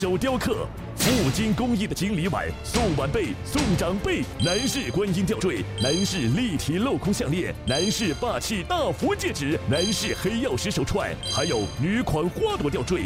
手雕刻，富金工艺的金里碗送晚辈、送长辈。男士观音吊坠，男士立体镂空项链，男士霸气大佛戒指，男士黑曜石手串，还有女款花朵吊坠。